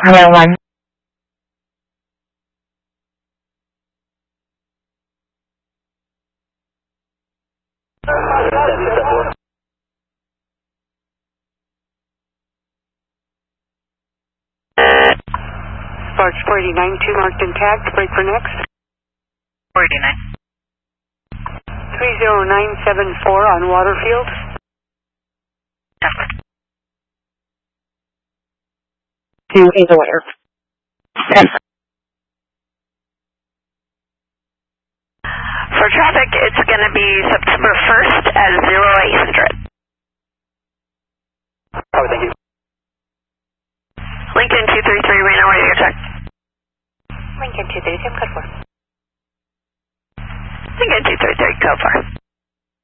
Hello, 1. Barge 489, 2 marked intact, break for next. 489. 30974 on Waterfield. Effort. 2 is order. For traffic, it's going to be September 1st.